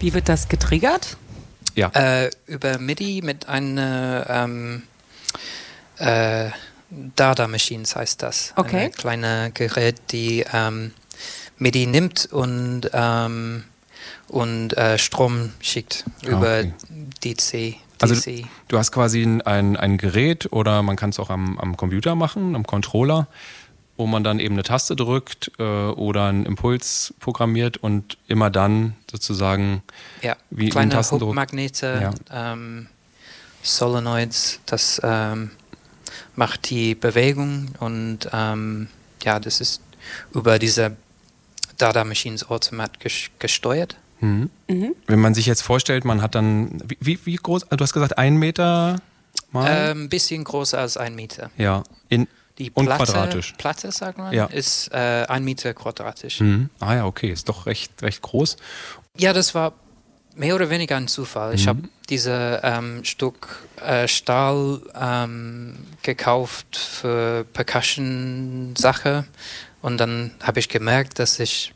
Wie wird das getriggert? Ja. Über MIDI mit einer Dada Machines heißt das. Okay. Ein kleines Gerät, die MIDI nimmt und Strom schickt über DC. Also du hast quasi ein Gerät oder man kann es auch am Computer machen, am Controller, wo man dann eben eine Taste drückt oder einen Impuls programmiert und immer dann sozusagen wie kleine einen Tastendruck. Magnete, Solenoids, das macht die Bewegung und das ist über diese Dada Machines automatisch gesteuert. Mhm. Mhm. Wenn man sich jetzt vorstellt, man hat dann, wie groß, du hast gesagt 1 Meter mal? Ein bisschen größer als 1 Meter. Ja, die und quadratisch. Platte, sagt man, ist 1 Meter quadratisch. Mhm. Ah ja, okay, ist doch recht groß. Ja, das war mehr oder weniger ein Zufall. Ich habe diese Stück Stahl gekauft für Percussion-Sache und dann habe ich gemerkt, dass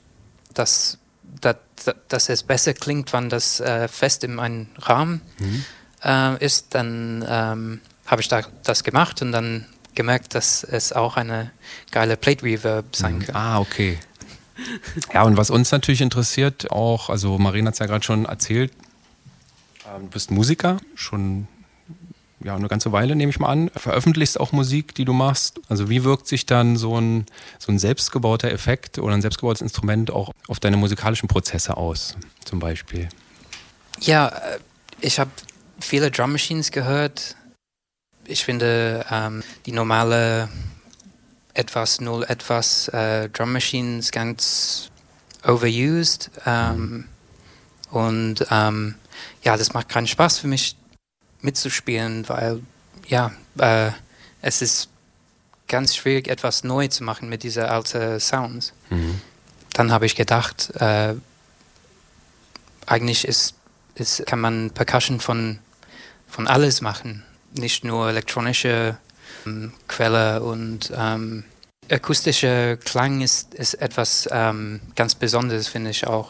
es besser klingt, wenn das fest in einem Rahmen ist. Dann habe ich das gemacht und dann gemerkt, dass es auch eine geile Plate Reverb sein kann. Ah, okay. Ja, und was uns natürlich interessiert auch, also Maren hat es ja gerade schon erzählt, du bist Musiker, schon eine ganze Weile, nehme ich mal an, veröffentlichst auch Musik, die du machst. Also wie wirkt sich dann so ein selbstgebauter Effekt oder ein selbstgebautes Instrument auch auf deine musikalischen Prozesse aus, zum Beispiel? Ja, ich habe viele Drum Machines gehört. Ich finde die normale Drum Machines ganz overused und das macht keinen Spaß für mich mitzuspielen, weil es ist ganz schwierig, etwas neu zu machen mit diesen alten Sounds. Mhm. Dann habe ich gedacht, eigentlich kann man Percussion von alles machen, nicht nur elektronische Quelle und akustischer Klang ist etwas ganz Besonderes, finde ich auch.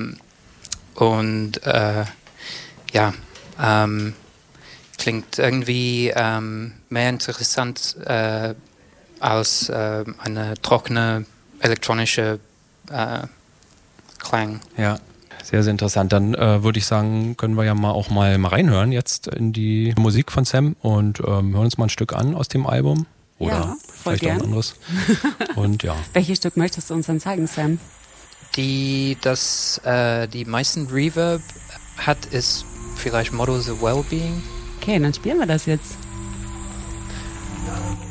Klingt irgendwie mehr interessant als eine trockene elektronische Klang. Ja, sehr, sehr interessant. Dann würde ich sagen, können wir ja mal reinhören jetzt in die Musik von Sam und hören uns mal ein Stück an aus dem Album. Oder vielleicht auch ein anderes. Und ja. Welches Stück möchtest du uns dann zeigen, Sam? Die meisten Reverb hat, ist vielleicht Models of Wellbeing. Okay, dann spielen wir das jetzt. Ja.